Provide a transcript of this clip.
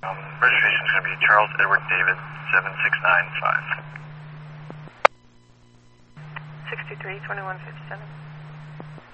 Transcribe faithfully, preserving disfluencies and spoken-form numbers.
Um, registration is going to be Charles Edward David seven six nine five. sixty-three twenty-one fifty-seven.